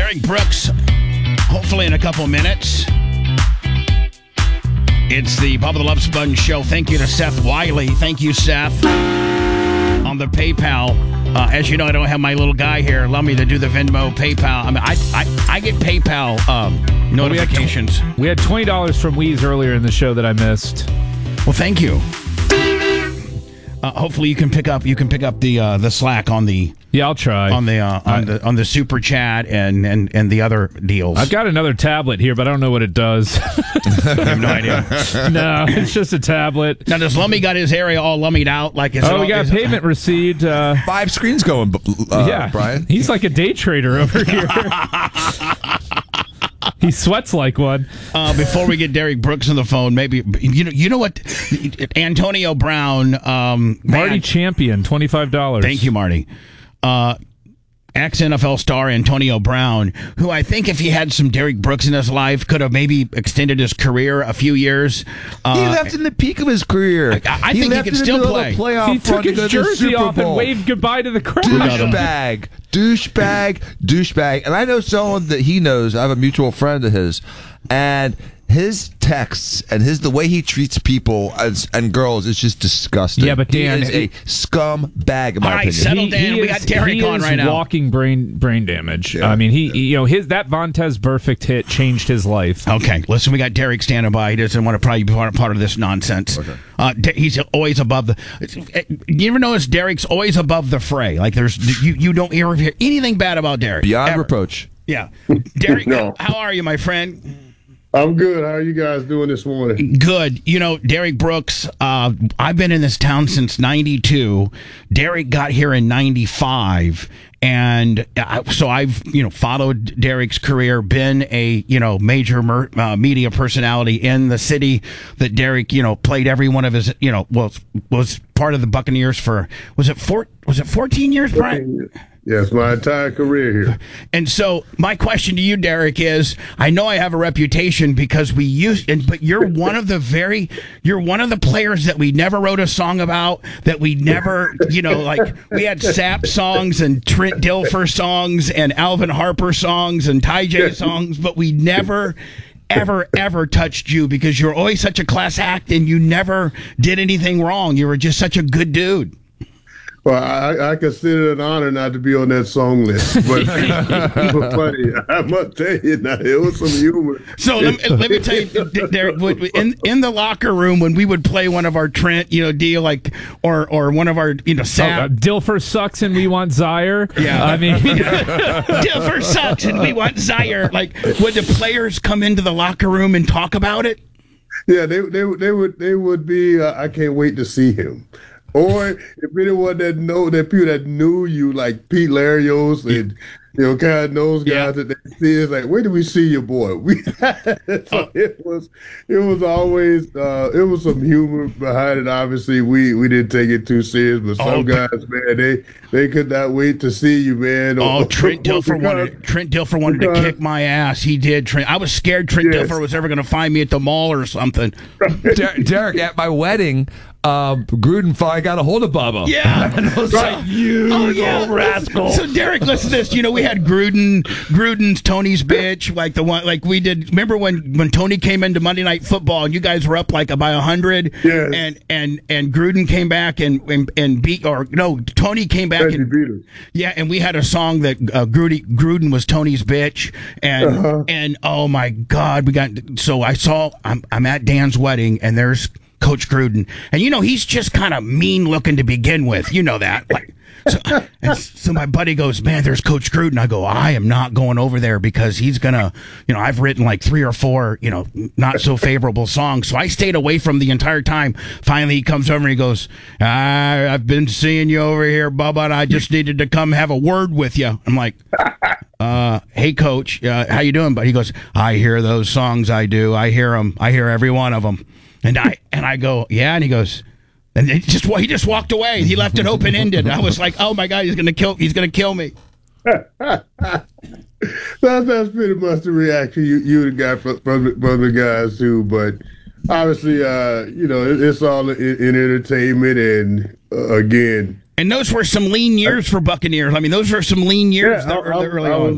Derek Brooks, hopefully in a couple minutes. It's the Bubba the Love Sponge Show. Thank you to Seth Wiley. Thank you, Seth, on the PayPal. As you know, I don't have my little guy here. Allow me to do the Venmo, PayPal. I mean, I get PayPal notifications. We had $20 from Weeze earlier in the show that I missed. Well, thank you. Hopefully you can pick up the slack on the I'll try on the super chat and the other deals. I've got another tablet here, but I don't know what it does. I have no idea. No, it's just a tablet. Now, does Lummy got his area all lummied out? Like, we got payment received. 5 screens going. Brian. He's like a day trader over here. He sweats like one. Before we get Derek Brooks on the phone, maybe you know what? Antonio Brown, Marty Champion, $25. Thank you, Marty. Ex-NFL star Antonio Brown, who I think if he had some Derek Brooks in his life, could have maybe extended his career a few years. He left in the peak of his career. I think he could still play. He took his jersey off and waved goodbye to the crowd. Douchebag. And I know someone that he knows. I have a mutual friend of his, and his texts and the way he treats people and girls is just disgusting. Yeah, but Dan is a scumbag in my opinion. All right, settle down. We got Derek on right now. Walking brain damage. Yeah. I mean, that Vontez Burfict hit changed his life. Okay, listen, we got Derek standing by. He doesn't want to probably be part of this nonsense. Okay. He's always above the. You ever notice Derek's always above the fray? Like you don't hear anything bad about Derek. Beyond ever. reproach. Yeah, Derek. No. How are you, my friend? I'm good. How are you guys doing this morning? Good. Derek Brooks, I've been in this town since 92. Derek got here in 95. And so I've, followed Derek's career, been a, major media personality in the city that Derek, played every one of his, was part of the Buccaneers for, was it 14 years, Brian? Yes, my entire career here. And so my question to you, Derek, is I know I have a reputation because but you're one of the players that we never wrote a song about, that we never, we had Sapp songs and Trent Dilfer songs and Alvin Harper songs and Ty J songs, but we never ever touched you because you're always such a class act and you never did anything wrong. You were just such a good dude. Well, I consider it an honor not to be on that song list, but funny, I must tell you now, it was some humor. So let me tell you, Derek, in the locker room when we would play one of our Trent, deal or one of our, Sapp. Dilfer sucks and we want Zaire. Yeah, I mean, Dilfer sucks and we want Zaire. Like, would the players come into the locker room and talk about it? Yeah, they would be. I can't wait to see him. Or if anyone that people that knew you, like Pete Larios and kind of those guys that they see, is like, where did we see your boy? It was always it was some humor behind it. Obviously, we didn't take it too serious, but some guys, man, they could not wait to see you, man. Trent Dilfer wanted to kick my ass. He did. I was scared Trent Dilfer was ever going to find me at the mall or something. Derek, at my wedding, Gruden finally got a hold of Bubba. Yeah. And I was like, you old rascal. So, Derek, listen to this. We had Gruden's Tony's bitch, like the one, like we did. Remember when Tony came into Monday Night Football and you guys were up like by 100? Yeah. And Gruden came back and beat, or no, Tony came back and beat him. Yeah, and we had a song that Gruden was Tony's bitch. And oh my God, I'm at Dan's wedding and there's Coach Gruden, and he's just kind of mean looking to begin with. You know that. So my buddy goes, man, there's Coach Gruden. I go, I am not going over there because he's gonna, I've written like 3 or 4, not so favorable songs. So I stayed away from the entire time. Finally, he comes over and he goes, I've been seeing you over here, Bubba, and I just needed to come have a word with you. I'm like, hey, Coach, how you doing? But he goes, I hear those songs. I do. I hear them. I hear every one of them. And I go, yeah, and he goes, and he just walked away. He left it open ended. I was like, oh my God, he's gonna kill me. That's pretty much the reaction you got from the guys too. But obviously, it's all in entertainment, and again. And those were some lean years for Buccaneers. I mean, those were some lean years early on.